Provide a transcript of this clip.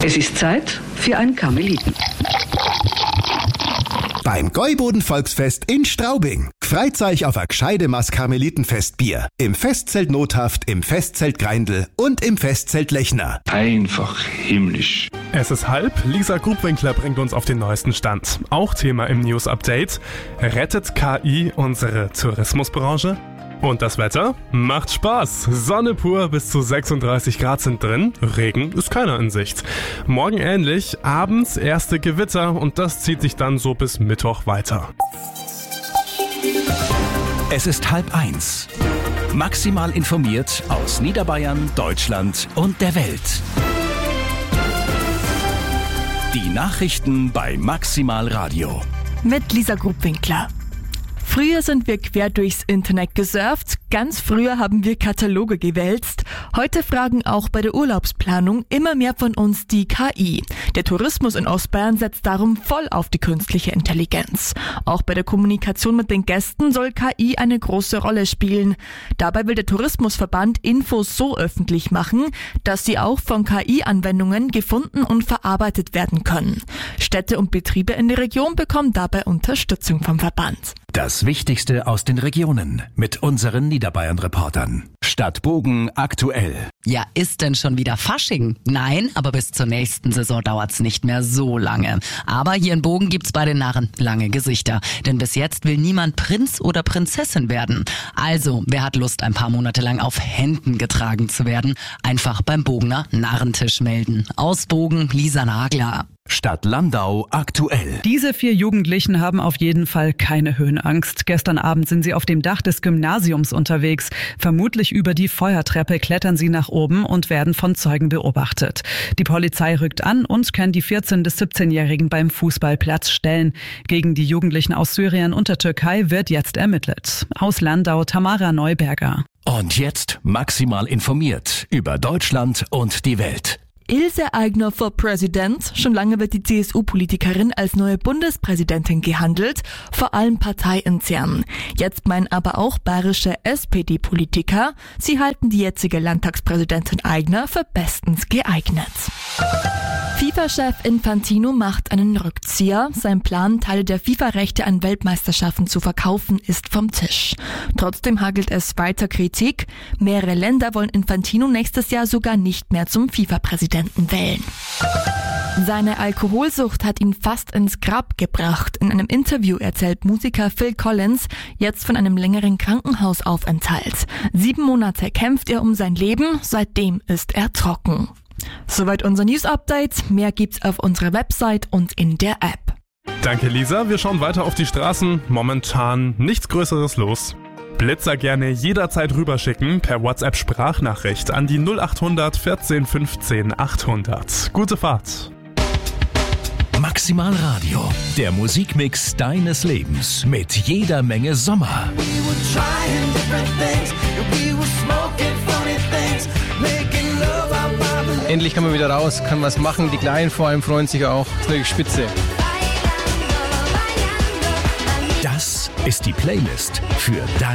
Es ist Zeit für ein Karmeliten. Beim Gäuboden-Volksfest in Straubing. Freut euch auf ein gescheide Maß Karmelitenfestbier. Im Festzelt Nothaft, im Festzelt Greindl und im Festzelt Lechner. Einfach himmlisch. Es ist halb. Lisa Grubwinkler bringt uns auf den neuesten Stand. Auch Thema im News-Update. Rettet KI unsere Tourismusbranche? Und das Wetter? Macht Spaß. Sonne pur, bis zu 36 Grad sind drin. Regen ist keiner in Sicht. Morgen ähnlich, abends erste Gewitter und das zieht sich dann so bis Mittwoch weiter. Es ist 12:30. Maximal informiert aus Niederbayern, Deutschland und der Welt. Die Nachrichten bei Maximal Radio. Mit Lisa Grubwinkler. Früher sind wir quer durchs Internet gesurft, ganz früher haben wir Kataloge gewälzt. Heute fragen auch bei der Urlaubsplanung immer mehr von uns die KI. Der Tourismus in Ostbayern setzt darum voll auf die künstliche Intelligenz. Auch bei der Kommunikation mit den Gästen soll KI eine große Rolle spielen. Dabei will der Tourismusverband Infos so öffentlich machen, dass sie auch von KI-Anwendungen gefunden und verarbeitet werden können. Städte und Betriebe in der Region bekommen dabei Unterstützung vom Verband. Das Wichtigste aus den Regionen mit unseren Niederbayern-Reportern. Stadt Bogen aktuell. Ja, ist denn schon wieder Fasching? Nein, aber bis zur nächsten Saison dauert's nicht mehr so lange. Aber hier in Bogen gibt's bei den Narren lange Gesichter. Denn bis jetzt will niemand Prinz oder Prinzessin werden. Also, wer hat Lust, ein paar Monate lang auf Händen getragen zu werden? Einfach beim Bogener Narrentisch melden. Aus Bogen, Lisa Nagler. Stadt Landau aktuell. Diese 4 Jugendlichen haben auf jeden Fall keine Höhenangst. Gestern Abend sind sie auf dem Dach des Gymnasiums unterwegs. Vermutlich über die Feuertreppe klettern sie nach oben und werden von Zeugen beobachtet. Die Polizei rückt an und kann die 14- bis 17-Jährigen beim Fußballplatz stellen. Gegen die Jugendlichen aus Syrien und der Türkei wird jetzt ermittelt. Aus Landau, Tamara Neuberger. Und jetzt maximal informiert über Deutschland und die Welt. Ilse Aigner for President. Schon lange wird die CSU-Politikerin als neue Bundespräsidentin gehandelt, vor allem parteiintern. Jetzt meinen aber auch bayerische SPD-Politiker, sie halten die jetzige Landtagspräsidentin Aigner für bestens geeignet. FIFA-Chef Infantino macht einen Rückzieher. Sein Plan, Teile der FIFA-Rechte an Weltmeisterschaften zu verkaufen, ist vom Tisch. Trotzdem hagelt es weiter Kritik. Mehrere Länder wollen Infantino nächstes Jahr sogar nicht mehr zum FIFA-Präsidenten wählen. Seine Alkoholsucht hat ihn fast ins Grab gebracht. In einem Interview erzählt Musiker Phil Collins jetzt von einem längeren Krankenhausaufenthalt. 7 Monate kämpft er um sein Leben, seitdem ist er trocken. Soweit unser News-Update. Mehr gibt's auf unserer Website und in der App. Danke Lisa, wir schauen weiter auf die Straßen. Momentan nichts Größeres los. Blitzer gerne jederzeit rüberschicken per WhatsApp-Sprachnachricht an die 0800 14 15 800. Gute Fahrt. Maximal Radio, der Musikmix deines Lebens mit jeder Menge Sommer. Endlich kann man wieder raus, kann was machen. Die Kleinen vor allem freuen sich auch. Das ist natürlich spitze. Das ist die Playlist für dein